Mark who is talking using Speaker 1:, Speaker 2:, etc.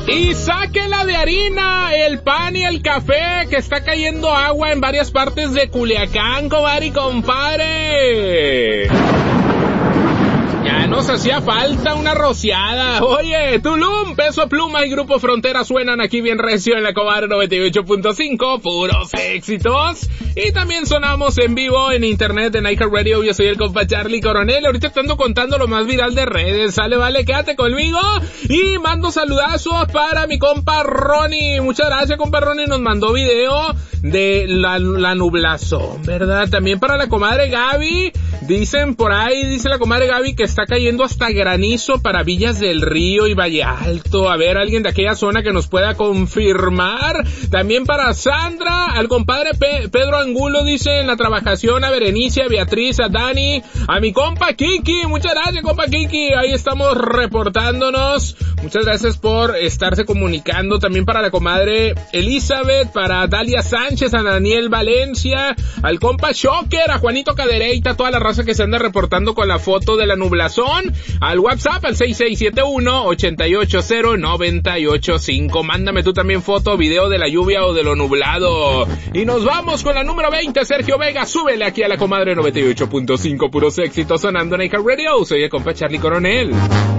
Speaker 1: Y sáquela de harina, el pan y el café, que está cayendo agua en varias partes de Culiacán, comadre y compadre. Ya nos hacía falta una rociada. Oye, Tulum, Peso Pluma y Grupo Frontera suenan aquí bien recio en la comadre 98.5, puros éxitos. Y también sonamos en vivo en internet en iHeartRadio. Yo soy el compa Charlie Coronel. Ahorita te ando contando lo más viral de redes. Sale, vale, quédate conmigo. Y mando saludazos para mi compa Ronnie. Muchas gracias, compa Ronnie. Nos mandó video de la nublazón, ¿verdad? También para la comadre Gaby. Dicen por ahí, dice la comadre Gaby que está cayendo hasta granizo para Villas del Río y Valle Alto. A ver, alguien de aquella zona que nos pueda confirmar. También para Sandra, al compadre Pedro Angulo, dice en la trabajación, a Berenice, a Beatriz, a Dani, a mi compa Kiki. Muchas gracias, compa Kiki. Ahí estamos reportándonos. Muchas gracias por estarse comunicando. También para la comadre Elizabeth, para Dalia Sánchez, a Daniel Valencia, al compa Shocker, a Juanito Cadereyta, toda la raza que se anda reportando con la foto de la nublazón, al WhatsApp al 6671-880-985. Mándame tú también foto, video de la lluvia o de lo nublado. Y nos vamos con la número 20, Sergio Vega. Súbele aquí a la comadre 98.5, puros éxitos sonando en iHeartRadio. Soy el compa Charlie Coronel.